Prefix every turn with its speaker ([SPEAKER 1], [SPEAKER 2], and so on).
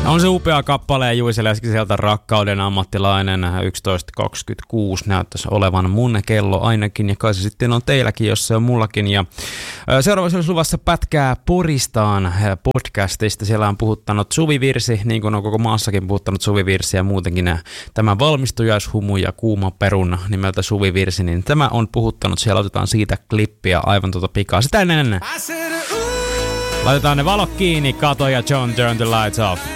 [SPEAKER 1] On se upea kappale, Juise Leski sieltä Rakkauden ammattilainen 11.26 näyttäisi olevan mun kello ainakin, ja kai se sitten on teilläkin, jos se on mullakin. Ja seuraavaksi olisi luvassa pätkää Poristaan podcastista. Siellä on puhuttanut Suvivirsi, niin kuin on koko maassakin puhuttanut Suvivirsi, ja muutenkin tämä valmistujaishumu ja kuuma peruna nimeltä Suvivirsi, niin tämä on puhuttanut. Siellä otetaan siitä klippiä aivan pikaa. Sitä ennen. Laitetaan ne valot kiinni, Kato ja John, Turn the Lights Off.